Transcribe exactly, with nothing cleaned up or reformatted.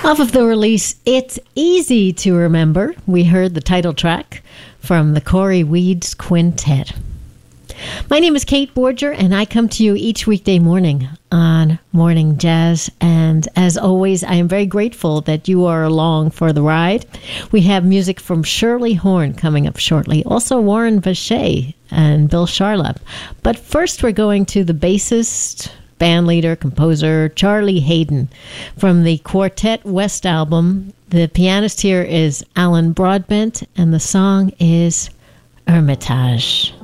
Off of the release, It's Easy to Remember, we heard the title track from the Corey Weeds Quintet. My name is Kate Borger, and I come to you each weekday morning on Morning Jazz. And as always, I am very grateful that you are along for the ride. We have music from Shirley Horn coming up shortly. Also, Warren Vacher and Bill Charlap. But first, we're going to the bassist, band leader, composer, Charlie Haden from the Quartet West album. The pianist here is Alan Broadbent, and the song is Hermitage.